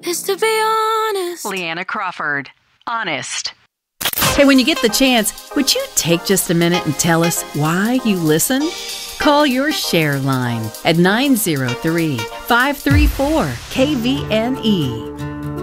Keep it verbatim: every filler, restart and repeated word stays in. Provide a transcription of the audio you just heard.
is to be honest. Leanna Crawford, Honest. Hey, when you get the chance, would you take just a minute and tell us why you listen? Call your share line at nine zero three, five three four, K V N E.